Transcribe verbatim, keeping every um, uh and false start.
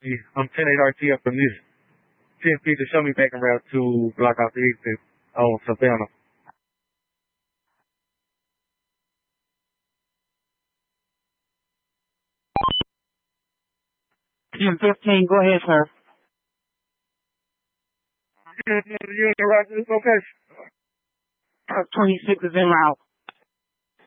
I'm ten eight R T up from this. ten feet to show me back in route to block out the exit on Savannah. ten fifteen, go ahead, sir. You in the right to this location? twenty-six is en route.